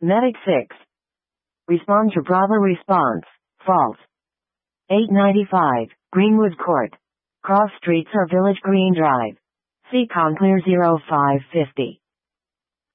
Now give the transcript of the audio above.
Medic 6. Respond to Bravo response. False. 895. Greenwood Court. Cross Streets or Village Green Drive. See Conclear 0550.